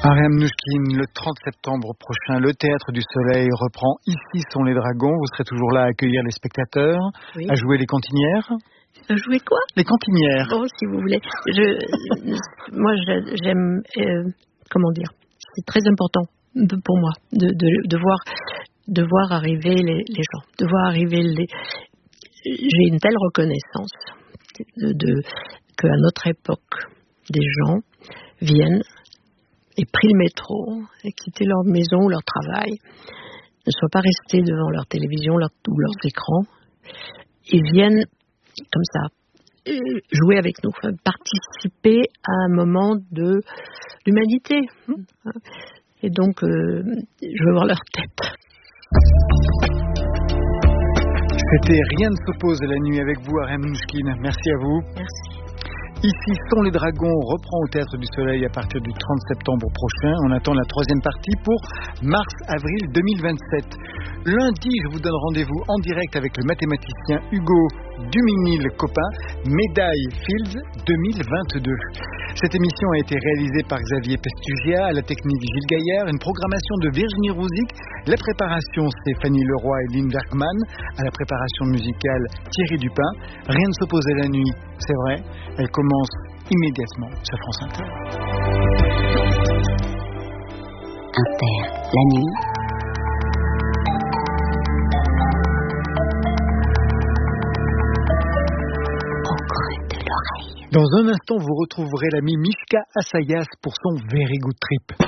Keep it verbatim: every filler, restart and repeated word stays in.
Ariane Mnouchkine, le trente septembre prochain, le Théâtre du Soleil reprend. Ici sont les Dragons. Vous serez toujours là à accueillir les spectateurs, oui. À jouer les cantinières. À jouer quoi? Les cantinières. Bon, si vous voulez. Je, moi, je, j'aime... Euh, comment dire? C'est très important de, pour moi de, de, de, voir, de voir arriver les, les gens. De voir arriver les... J'ai une telle reconnaissance de, de, qu'à notre époque, des gens viennent et pris le métro, et quitté leur maison, leur travail, ne soient pas restés devant leur télévision leur, ou leurs écrans, et viennent comme ça jouer avec nous, participer à un moment de l'humanité. Et donc, euh, je veux voir leur tête. C'était Rien ne s'oppose à la nuit avec vous, Ariane Mnouchkine. Merci à vous. Merci. Ici sont les Dragons reprend au Théâtre du Soleil à partir du trente septembre prochain. On attend la troisième partie pour mars-avril deux mille vingt-sept. Lundi, je vous donne rendez-vous en direct avec le mathématicien Hugo Duminil-Copin, Médaille Fields deux mille vingt-deux. Cette émission a été réalisée par Xavier Pestugia, à la technique Gilles Gaillard, une programmation de Virginie Rouzic, la préparation c'est Fanny Leroy et Lynn Bergman, à la préparation musicale Thierry Dupin. Rien ne s'oppose à la nuit, c'est vrai, elle commence immédiatement sur France Inter. Inter, la nuit. Au creux de l'oreille. Dans un instant, vous retrouverez l'ami Mishka Assayas pour son Very Good Trip.